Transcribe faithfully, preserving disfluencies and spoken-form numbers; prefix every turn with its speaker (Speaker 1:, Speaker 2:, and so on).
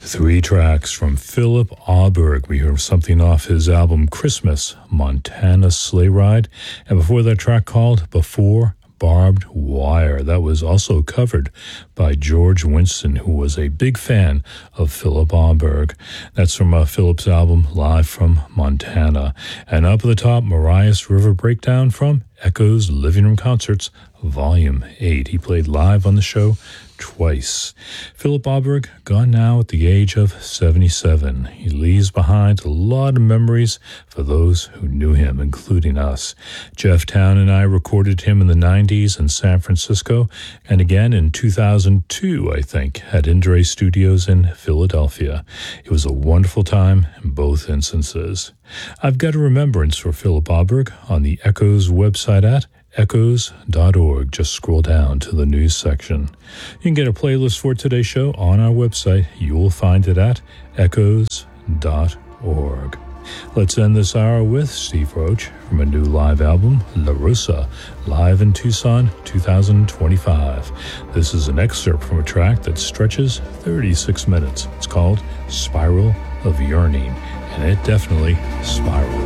Speaker 1: Three tracks from Philip Auberg. We heard something off his album Christmas, Montana Sleigh Ride. And before that track called Before Barbed Wire. That was also covered by George Winston, who was a big fan of Philip Auberg. That's from uh, Philip's album Live from Montana. And up at the top, Marias River Breakdown from Echoes Living Room Concerts, Volume eight. He played live on the show twice. Philip Auberg, gone now at the age of seventy-seven. He leaves behind a lot of memories for those who knew him, including us. Jeff Town and I recorded him in the nineties in San Francisco, and again in two thousand two, I think, at Indre Studios in Philadelphia. It was a wonderful time in both instances. I've got a remembrance for Philip Auberg on the Echoes website at echoes dot org. Just scroll down to the news section. You can get a playlist for today's show on our website. You will find it at echoes dot org. Let's end this hour with Steve Roach from a new live album, La Rosa, live in Tucson, two thousand twenty-five. This is an excerpt from a track that stretches thirty-six minutes. It's called Spiral of Yearning, and it definitely spirals.